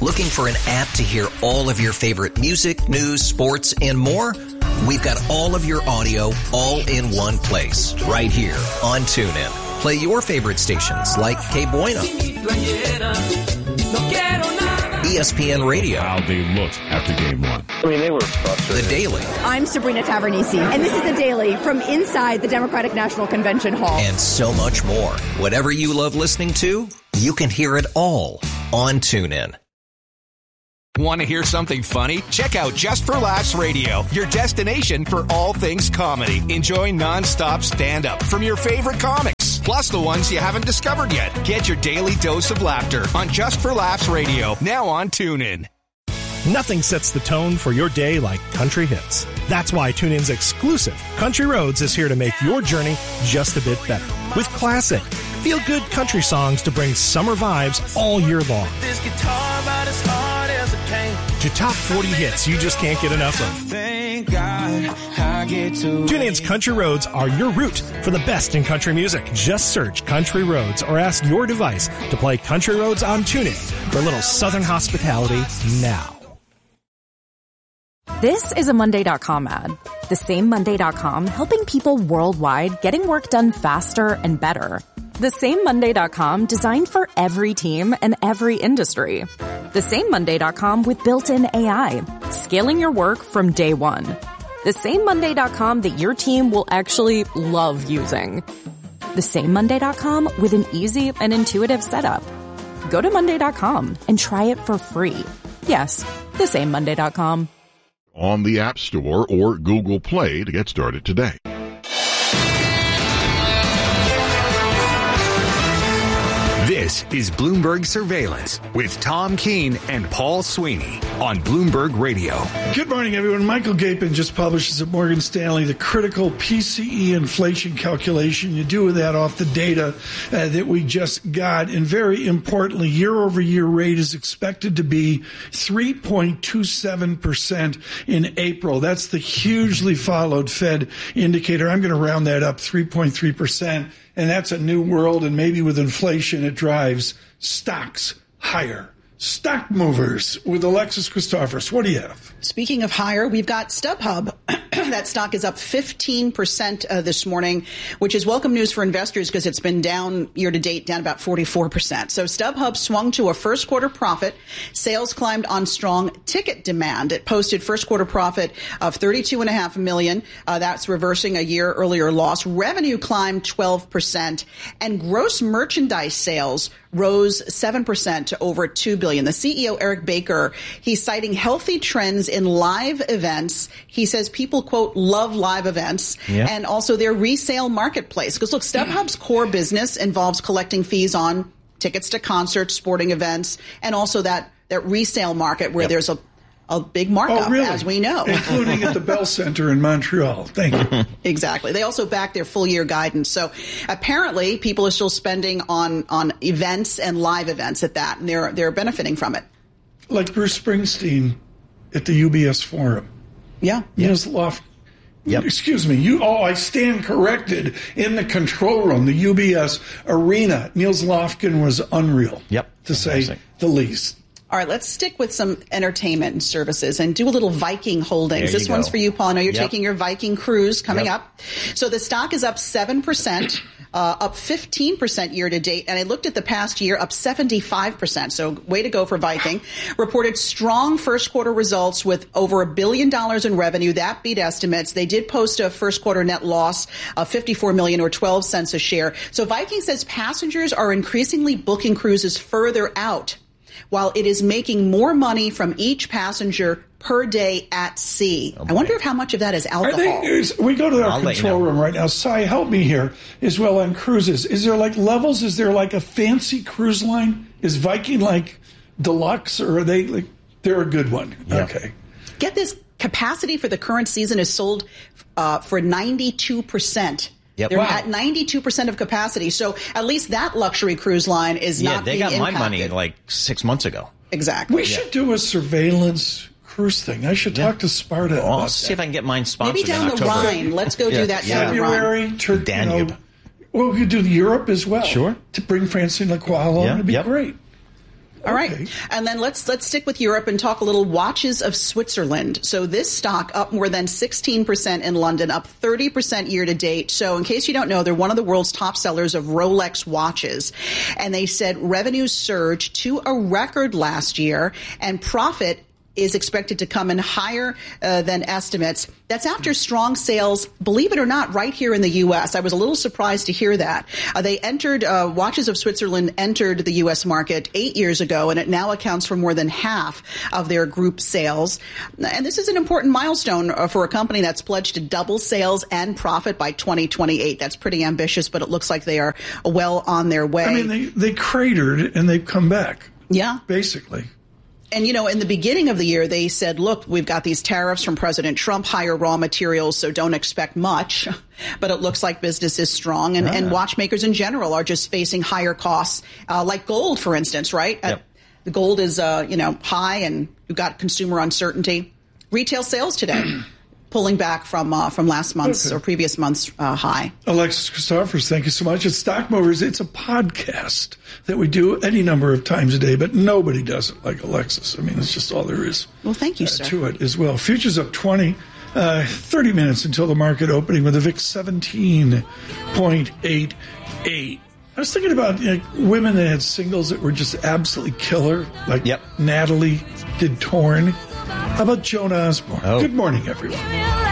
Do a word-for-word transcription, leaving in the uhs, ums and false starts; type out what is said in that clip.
Looking for an app to hear all of your favorite music, news, sports, and more? We've got all of your audio all in one place, right here on TuneIn. Play your favorite stations like K Bueno, E S P N Radio. How they looked after game one. I mean, they were frustrated. The Daily. I'm Sabrina Tavernisi, and this is The Daily from inside the Democratic National Convention Hall. And so much more. Whatever you love listening to, you can hear it all on TuneIn. Want to hear something funny? Check out Just for Laughs Radio, your destination for all things comedy. Enjoy nonstop stand-up from your favorite comics, plus the ones you haven't discovered yet. Get your daily dose of laughter on Just for Laughs Radio, now on TuneIn. Nothing sets the tone for your day like country hits. That's why TuneIn's exclusive Country Roads is here to make your journey just a bit better. With classic, feel-good country songs to bring summer vibes all year long. This guitar about as hard as it came. To top forty hits you just can't get enough of. Thank God I get to TuneIn's Country Roads are your route for the best in country music. Just search Country Roads or ask your device to play Country Roads on TuneIn for a little Southern hospitality now. This is a Monday dot com ad. The same Monday dot com helping people worldwide getting work done faster and better. The same Monday dot com designed for every team and every industry. The same Monday dot com with built-in A I, scaling your work from day one. The same Monday dot com that your team will actually love using. The same Monday dot com with an easy and intuitive setup. Go to Monday dot com and try it for free. Yes, the same Monday dot com. On the App Store or Google Play to get started today. This is Bloomberg Surveillance with Tom Keene and Paul Sweeney on Bloomberg Radio. Good morning, everyone. Michael Gapin just publishes at Morgan Stanley the critical P C E inflation calculation. You do that off the data uh, that we just got. And very importantly, year-over-year rate is expected to be three point two seven percent in April. That's the hugely followed Fed indicator. I'm going to round that up, three point three percent. And that's a new world, and maybe with inflation, it drives stocks higher. Stock movers with Alexis Christophorous. What do you have? Speaking of higher, we've got StubHub. That stock is up fifteen percent uh, this morning, which is welcome news for investors because it's been down year to date, down about forty-four percent. So StubHub swung to a first quarter profit. Sales climbed on strong ticket demand. It posted first quarter profit of thirty-two point five million dollars. Uh, that's reversing a year earlier loss. Revenue climbed twelve percent, and gross merchandise sales rose seven percent to over two billion dollars. The C E O, Eric Baker, he's citing healthy trends in live events. He says people, quote, love live events, yeah. and also their resale marketplace. Because, look, StubHub's core business involves collecting fees on tickets to concerts, sporting events, and also that, that resale market where yep. there's a a big markup, oh, really? as we know. Including at the Bell Center in Montreal. Thank you. Exactly. They also back their full-year guidance. So apparently people are still spending on, on events and live events at that, and they're they're benefiting from it. Like Bruce Springsteen at the U B S Forum. Yeah. Niels Lofgren. Yep. Excuse me. You. Oh, I stand corrected. In the control room, the U B S Arena, Niels Lofgren was unreal, Yep. to say the least. All right, let's stick with some entertainment services and do a little Viking Holdings. This one's for you, Paul. I know you're yep. taking your Viking cruise coming yep. up. So the stock is up seven percent, uh, up fifteen percent year to date. And I looked at the past year, up seventy-five percent. So way to go for Viking. Reported strong first quarter results with over a billion dollars in revenue. That beat estimates. They did post a first quarter net loss of fifty-four million dollars or twelve cents a share. So Viking says passengers are increasingly booking cruises further out, while it is making more money from each passenger per day at sea. Oh, I wonder if how much of that is alcohol. Are they, is, we go to our I'll control room right now. Sai, help me here as well on cruises. Is there like levels? Is there like a fancy cruise line? Is Viking like deluxe, or are they like, they're a good one? Yeah. Okay. Get this, capacity for the current season is sold uh, for ninety-two percent. Yep. They're wow. at ninety-two percent of capacity. So at least that luxury cruise line is yeah, not being impacted. Yeah, they got my money impacted. like six months ago. Exactly. We yeah. should do a surveillance cruise thing. I should yeah. talk to Sparta well, about I'll see that. if I can get mine sponsored. Maybe down in the October. Rhine. Let's go yeah. do that down February, the Rhine. Turkey, Danube. You know, well, we could do Europe as well. Sure. To bring Francine Lacroix along. Yeah. It'd be yep. great. All right. And then let's let's stick with Europe and talk a little watches of Switzerland. So this stock up more than sixteen percent in London, up thirty percent year to date. So in case you don't know, they're one of the world's top sellers of Rolex watches. And they said revenues surged to a record last year and profit is expected to come in higher uh, than estimates. That's after strong sales, believe it or not, right here in the U S. I was a little surprised to hear that. Uh, they entered, uh, Watches of Switzerland entered the U S market eight years ago, and it now accounts for more than half of their group sales. And this is an important milestone uh, for a company that's pledged to double sales and profit by twenty twenty-eight. That's pretty ambitious, but it looks like they are well on their way. I mean, they, they cratered and they've come back. Yeah. Basically. And, you know, in the beginning of the year, they said, look, we've got these tariffs from President Trump, higher raw materials, so don't expect much. But it looks like business is strong. And, ah. and watchmakers in general are just facing higher costs, uh, like gold, for instance, right? Yep. Uh, the gold is, uh, you know, high, and you've got consumer uncertainty. Retail sales today pulling back from uh, from last month's okay. or previous month's uh, high. Alexis Christophers, thank you so much. It's Stock Movers. It's a podcast that we do any number of times a day, but nobody does it like Alexis. I mean, it's just all there is. Well, thank you, uh, sir. To it as well. Futures up twenty, uh, thirty minutes until the market opening with a V I X seventeen point eight eight. I was thinking about you know, women that had singles that were just absolutely killer, like yep. Natalie did Torn. How about Joan Osborne? Oh. Good morning, everyone.